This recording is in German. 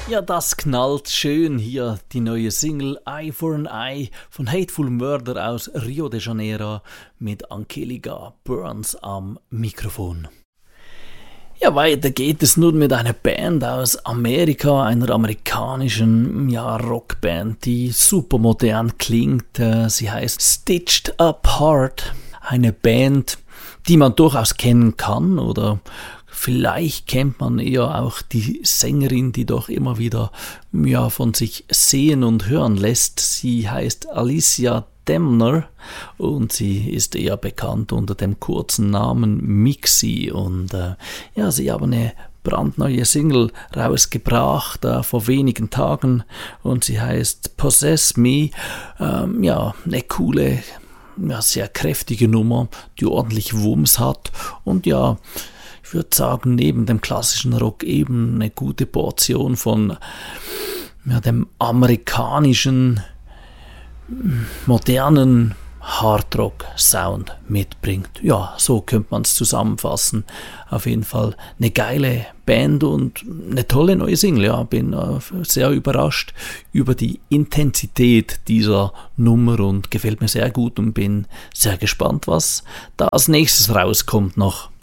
Ja, das knallt schön hier, die neue Single Eye for an Eye von Hateful Murder aus Rio de Janeiro mit Angelica Burns am Mikrofon. Ja, weiter geht es nun mit einer Band aus Amerika, einer amerikanischen Rockband, die super modern klingt. Sie heißt Stitched Apart, eine Band, die man durchaus kennen kann oder vielleicht kennt man eher auch die Sängerin, die doch immer wieder von sich sehen und hören lässt. Sie heißt Alicia Demner und sie ist eher bekannt unter dem kurzen Namen Mixi. Und sie haben eine brandneue Single rausgebracht vor wenigen Tagen und sie heißt Possess Me. Eine coole, sehr kräftige Nummer, die ordentlich Wumms hat und ich würde sagen, neben dem klassischen Rock eben eine gute Portion von dem amerikanischen, modernen Hardrock-Sound mitbringt. Ja, so könnte man es zusammenfassen. Auf jeden Fall eine geile Band und eine tolle neue Single. Ja, bin sehr überrascht über die Intensität dieser Nummer und gefällt mir sehr gut und bin sehr gespannt, was da als nächstes rauskommt noch.